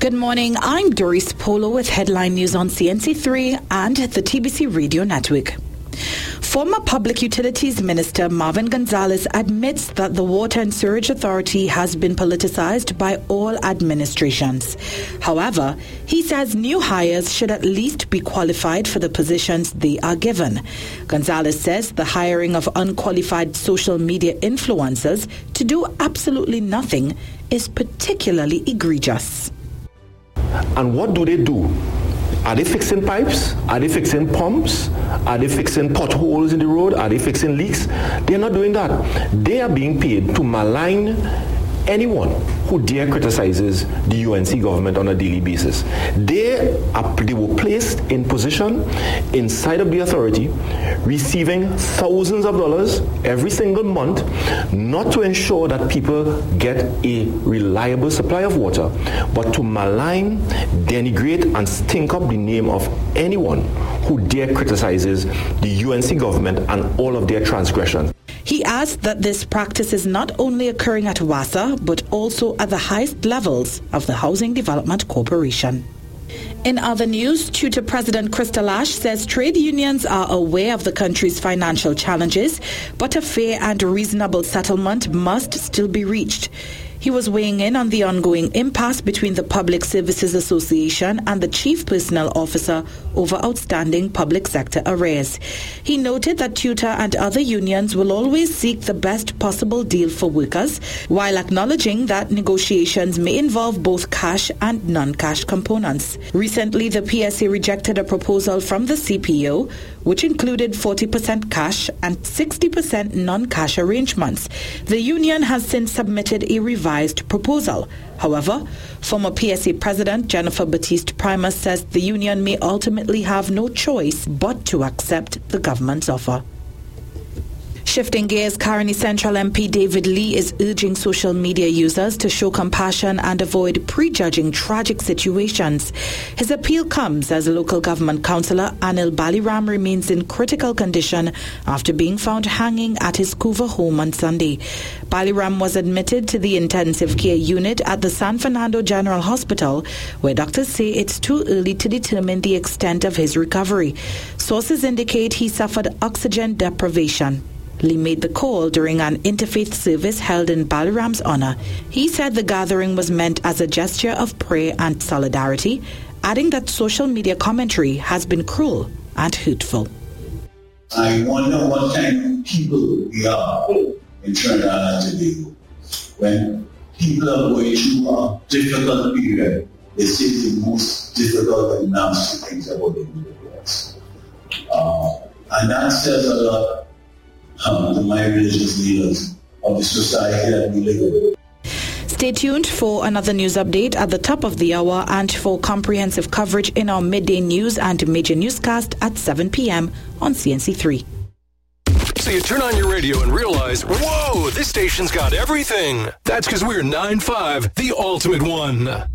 Good morning, I'm Doris Polo with headline news on CNC3 and the TBC Radio Network. Former Public Utilities Minister Marvin Gonzalez admits that the Water and Sewerage Authority has been politicized by all administrations. However, he says new hires should at least be qualified for the positions they are given. Gonzalez says the hiring of unqualified social media influencers to do absolutely nothing is particularly egregious. And what do? Are they fixing pipes? Are they fixing pumps? Are they fixing potholes in the road? Are they fixing leaks? They're not doing that. They are being paid to malign anyone who dare criticizes the UNC government on a daily basis. They were placed in position inside of the authority, receiving thousands of dollars every single month, not to ensure that people get a reliable supply of water, but to malign, denigrate, and stink up the name of anyone who dare criticizes the UNC government and all of their transgressions. He adds that this practice is not only occurring at WASA, but also at the highest levels of the Housing Development Corporation. In other news, Tutor President Crystal Ash says trade unions are aware of the country's financial challenges, but a fair and reasonable settlement must still be reached. He was weighing in on the ongoing impasse between the Public Services Association and the Chief Personnel Officer over outstanding public sector arrears. He noted that Tutor and other unions will always seek the best possible deal for workers, while acknowledging that negotiations may involve both cash and non-cash components. Recently, the PSA rejected a proposal from the CPO, which included 40% cash and 60% non-cash arrangements. The union has since submitted a revised proposal. However, former PSA President Jennifer Batiste Primus says the union may ultimately have no choice but to accept the government's offer. Shifting gears, Caroni Central MP David Lee is urging social media users to show compassion and avoid prejudging tragic situations. His appeal comes as local government councillor Anil Baliram remains in critical condition after being found hanging at his Couva home on Sunday. Baliram was admitted to the intensive care unit at the San Fernando General Hospital, where doctors say it's too early to determine the extent of his recovery. Sources indicate he suffered oxygen deprivation. Lee made the call during an interfaith service held in Baliram's honor. He said the gathering was meant as a gesture of prayer and solidarity, adding that social media commentary has been cruel and hurtful. I wonder what kind of people we are in Trinidad and Tobago. When people are going through a difficult period, they say the most difficult and nasty things about the individuals. And that says a lot to my religious leaders of the society that we live in. Stay tuned for another news update at the top of the hour and for comprehensive coverage in our midday news and major newscast at 7 p.m. on CNC3. So you turn on your radio and realize, whoa, this station's got everything. That's because we're 9-5, the ultimate one.